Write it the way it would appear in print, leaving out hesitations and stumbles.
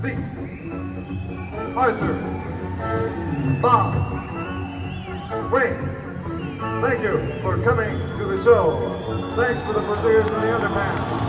Zeeks, Arthur, Bob, Wayne, thank you for coming to the show. Thanks for the Braziers and the Underpants.